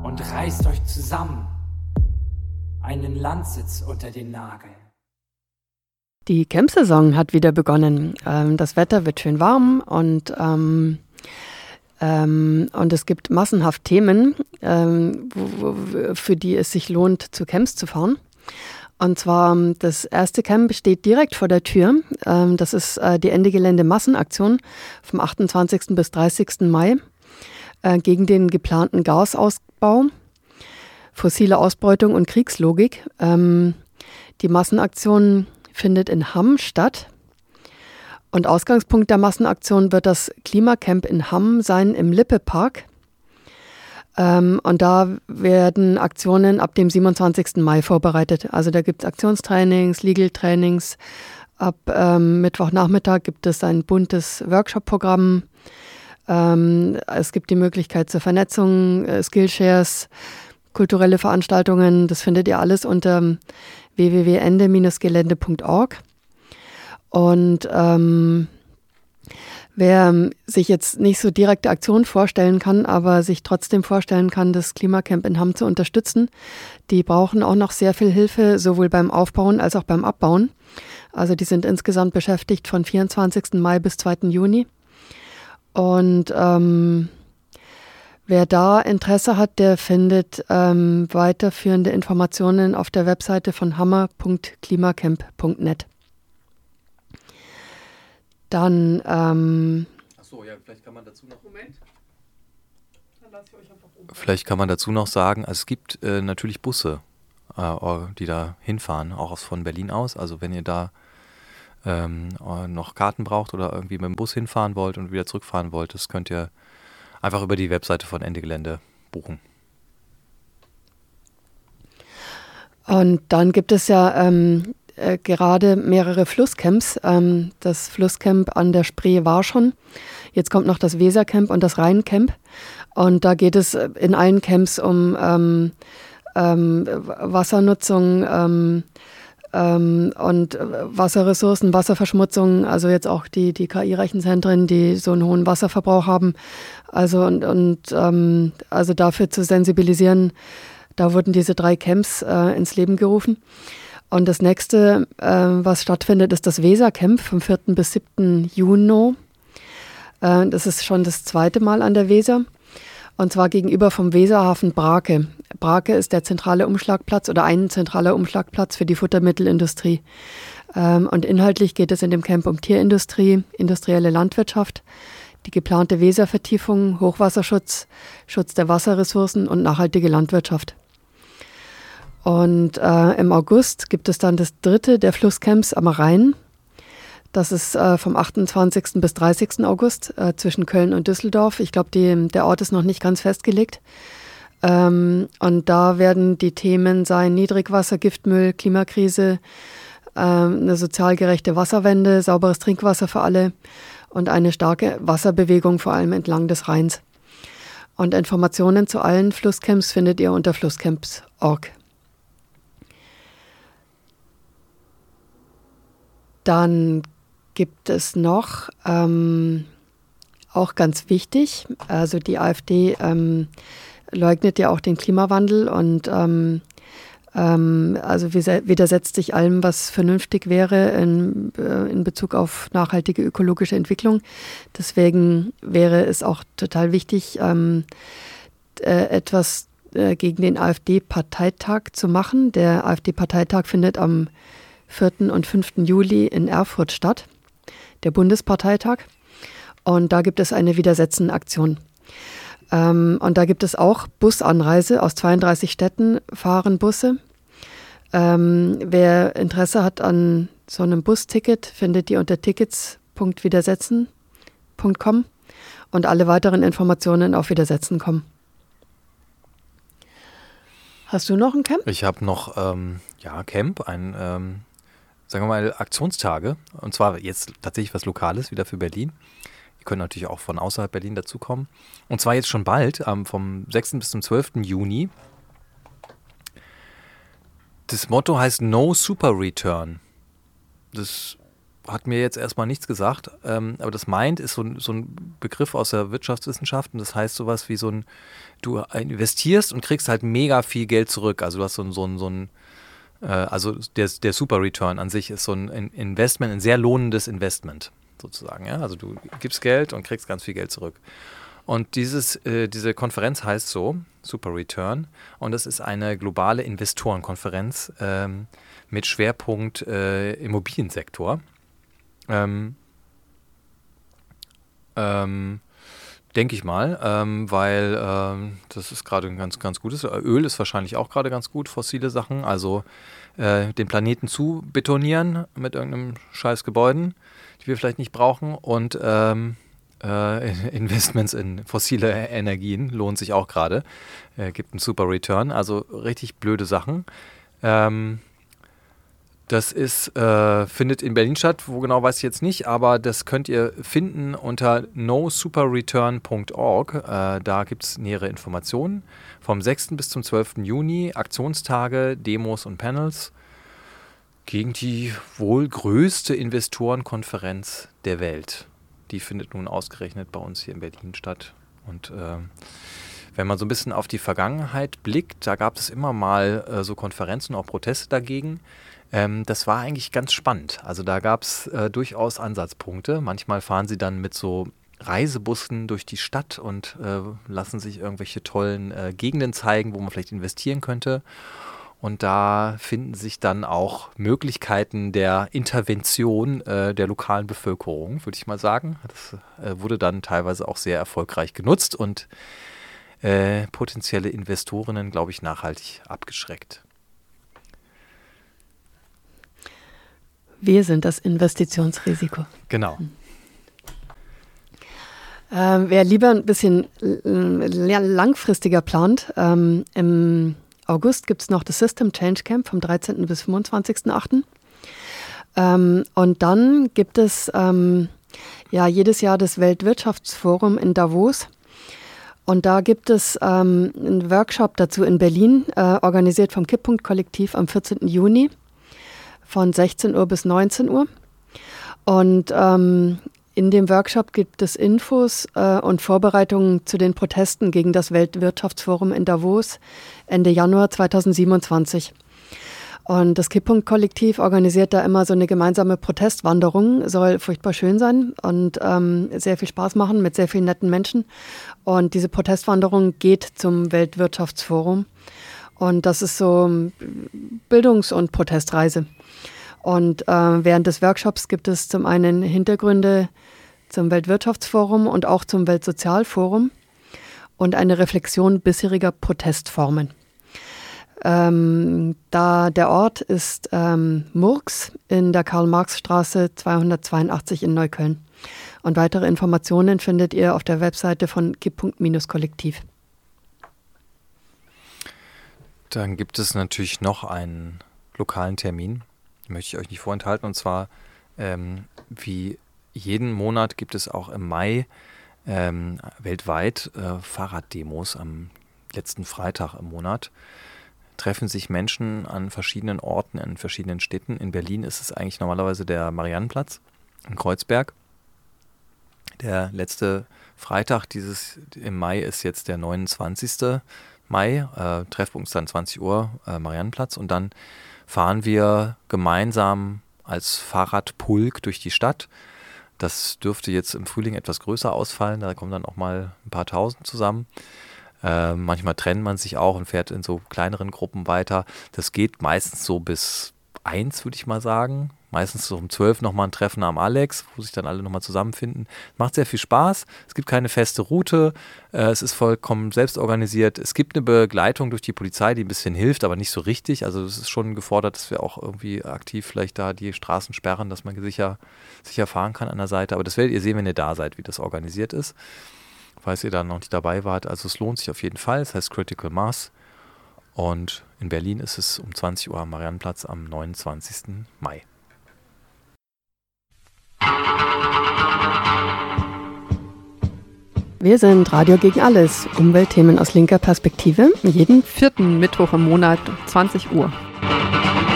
und reißt euch zusammen einen Landsitz unter den Nagel. Die Camp-Saison hat wieder begonnen. Das Wetter wird schön warm und es gibt massenhaft Themen, für die es sich lohnt, zu Camps zu fahren. Und zwar das erste Camp steht direkt vor der Tür. Das ist die Ende Gelände Massenaktion vom 28. bis 30. Mai gegen den geplanten Gasausbau, fossile Ausbeutung und Kriegslogik. Die Massenaktion findet in Hamm statt. Und Ausgangspunkt der Massenaktion wird das Klimacamp in Hamm sein im Lippe-Park. Und da werden Aktionen ab dem 27. Mai vorbereitet. Also da gibt es Aktionstrainings, Legal-Trainings. Ab Mittwochnachmittag gibt es ein buntes Workshop-Programm. Es gibt die Möglichkeit zur Vernetzung, Skillshares, kulturelle Veranstaltungen. Das findet ihr alles unter www.ende-gelände.org. Und wer sich jetzt nicht so direkte Aktionen vorstellen kann, aber sich trotzdem vorstellen kann, das Klimacamp in Hamm zu unterstützen, die brauchen auch noch sehr viel Hilfe, sowohl beim Aufbauen als auch beim Abbauen. Also die sind insgesamt beschäftigt von 24. Mai bis 2. Juni. Und wer da Interesse hat, der findet weiterführende Informationen auf der Webseite von hammer.klimacamp.net. Dann, Achso, ja, vielleicht kann man dazu noch. Moment. Dann lasse ich euch einfach um. Vielleicht kann man dazu noch sagen, also es gibt natürlich Busse, die da hinfahren, auch von Berlin aus. Also wenn ihr da noch Karten braucht oder irgendwie mit dem Bus hinfahren wollt und wieder zurückfahren wollt, das könnt ihr einfach über die Webseite von Ende Gelände buchen. Und dann gibt es ja gerade mehrere Flusscamps. Das Flusscamp an der Spree war schon. Jetzt kommt noch das Wesercamp und das Rheincamp. Und da geht es in allen Camps um Wassernutzung und Wasserressourcen, Wasserverschmutzung. Also jetzt auch die KI-Rechenzentren, die so einen hohen Wasserverbrauch haben. Also also dafür zu sensibilisieren, da wurden diese 3 Camps ins Leben gerufen. Und das nächste, was stattfindet, ist das Wesercamp vom 4. bis 7. Juni. Das ist schon das 2. Mal an der Weser. Und zwar gegenüber vom Weserhafen Brake. Brake ist der zentrale Umschlagplatz oder ein zentraler Umschlagplatz für die Futtermittelindustrie. Und inhaltlich geht es in dem Camp um Tierindustrie, industrielle Landwirtschaft, die geplante Weservertiefung, Hochwasserschutz, Schutz der Wasserressourcen und nachhaltige Landwirtschaft. Und im August gibt es dann das 3. der Flusscamps am Rhein. Das ist vom 28. bis 30. August zwischen Köln und Düsseldorf. Ich glaube, der Ort ist noch nicht ganz festgelegt. Und da werden die Themen sein Niedrigwasser, Giftmüll, Klimakrise, eine sozial gerechte Wasserwende, sauberes Trinkwasser für alle und eine starke Wasserbewegung, vor allem entlang des Rheins. Und Informationen zu allen Flusscamps findet ihr unter flusscamps.org. Dann gibt es noch, auch ganz wichtig, also die AfD leugnet ja auch den Klimawandel und also widersetzt sich allem, was vernünftig wäre in Bezug auf nachhaltige ökologische Entwicklung. Deswegen wäre es auch total wichtig, etwas gegen den AfD-Parteitag zu machen. Der AfD-Parteitag findet am 4. und 5. Juli in Erfurt statt, der Bundesparteitag. Und da gibt es eine Widersetzen-Aktion. Und da gibt es auch Busanreise. Aus 32 Städten fahren Busse. Wer Interesse hat an so einem Busticket, findet die unter tickets.widersetzen.com und alle weiteren Informationen auf Widersetzen.com. Hast du noch ein Camp? Ich habe noch Camp, sagen wir mal, Aktionstage. Und zwar jetzt tatsächlich was Lokales, wieder für Berlin. Die können natürlich auch von außerhalb Berlin dazukommen. Und zwar jetzt schon bald, vom 6. bis zum 12. Juni. Das Motto heißt No Super Return. Das hat mir jetzt erstmal nichts gesagt, aber das Mind ist so ein Begriff aus der Wirtschaftswissenschaft und das heißt sowas wie du investierst und kriegst halt mega viel Geld zurück. Also du hast also der Super Return an sich ist so ein Investment, ein sehr lohnendes Investment sozusagen. Ja? Also du gibst Geld und kriegst ganz viel Geld zurück. Und diese Konferenz heißt so, Super Return, und das ist eine globale Investorenkonferenz mit Schwerpunkt Immobiliensektor. Denke ich mal, weil das ist gerade ganz, ganz gutes. Öl ist wahrscheinlich auch gerade ganz gut, fossile Sachen, also den Planeten zu betonieren mit irgendeinem scheiß Gebäuden, die wir vielleicht nicht brauchen und Investments in fossile Energien lohnt sich auch gerade. Gibt einen super Return, also richtig blöde Sachen. Das findet in Berlin statt, wo genau weiß ich jetzt nicht, aber das könnt ihr finden unter nosuperreturn.org. Da gibt es nähere Informationen. Vom 6. bis zum 12. Juni, Aktionstage, Demos und Panels gegen die wohl größte Investorenkonferenz der Welt. Die findet nun ausgerechnet bei uns hier in Berlin statt. Und wenn man so ein bisschen auf die Vergangenheit blickt, da gab es immer mal so Konferenzen, auch Proteste dagegen. Das war eigentlich ganz spannend. Also da gab es durchaus Ansatzpunkte. Manchmal fahren sie dann mit so Reisebussen durch die Stadt und lassen sich irgendwelche tollen Gegenden zeigen, wo man vielleicht investieren könnte. Und da finden sich dann auch Möglichkeiten der Intervention der lokalen Bevölkerung, würde ich mal sagen. Das wurde dann teilweise auch sehr erfolgreich genutzt und potenzielle Investorinnen, glaube ich, nachhaltig abgeschreckt. Wir sind das Investitionsrisiko. Genau. Wer lieber ein bisschen langfristiger plant, im August gibt es noch das System Change Camp vom 13. bis 25.8. Und dann gibt es jedes Jahr das Weltwirtschaftsforum in Davos. Und da gibt es einen Workshop dazu in Berlin, organisiert vom Kipppunkt-Kollektiv am 14. Juni. Von 16 Uhr bis 19 Uhr. Und in dem Workshop gibt es Infos und Vorbereitungen zu den Protesten gegen das Weltwirtschaftsforum in Davos Ende Januar 2027. Und das Kipppunkt-Kollektiv organisiert da immer so eine gemeinsame Protestwanderung. Soll furchtbar schön sein und sehr viel Spaß machen mit sehr vielen netten Menschen. Und diese Protestwanderung geht zum Weltwirtschaftsforum. Und das ist so Bildungs- und Protestreise. Und während des Workshops gibt es zum einen Hintergründe zum Weltwirtschaftsforum und auch zum Weltsozialforum und eine Reflexion bisheriger Protestformen. Der Ort ist Murks in der Karl-Marx-Straße 282 in Neukölln. Und weitere Informationen findet ihr auf der Webseite von Kipppunkt-Kollektiv. Dann gibt es natürlich noch einen lokalen Termin, den möchte ich euch nicht vorenthalten. Und zwar, wie jeden Monat gibt es auch im Mai weltweit Fahrraddemos am letzten Freitag im Monat. Treffen sich Menschen an verschiedenen Orten, in verschiedenen Städten. In Berlin ist es eigentlich normalerweise der Mariannenplatz in Kreuzberg. Der letzte Freitag im Mai ist jetzt der 29. Mai, Treffpunkt ist dann 20 Uhr, Mariannenplatz, und dann fahren wir gemeinsam als Fahrradpulk durch die Stadt. Das dürfte jetzt im Frühling etwas größer ausfallen, da kommen dann auch mal ein paar Tausend zusammen. Manchmal trennt man sich auch und fährt in so kleineren Gruppen weiter. Das geht meistens so bis 1, würde ich mal sagen. Meistens so um 12 nochmal ein Treffen am Alex, wo sich dann alle nochmal zusammenfinden. Macht sehr viel Spaß. Es gibt keine feste Route. Es ist vollkommen selbst organisiert. Es gibt eine Begleitung durch die Polizei, die ein bisschen hilft, aber nicht so richtig. Also es ist schon gefordert, dass wir auch irgendwie aktiv vielleicht da die Straßen sperren, dass man sicher fahren kann an der Seite. Aber das werdet ihr sehen, wenn ihr da seid, wie das organisiert ist. Falls ihr da noch nicht dabei wart. Also es lohnt sich auf jeden Fall. Es heißt Critical Mass. Und in Berlin ist es um 20 Uhr am Mariannenplatz am 29. Mai. Wir sind Radio gegen alles. Umweltthemen aus linker Perspektive. Jeden 4. Mittwoch im Monat, 20 Uhr.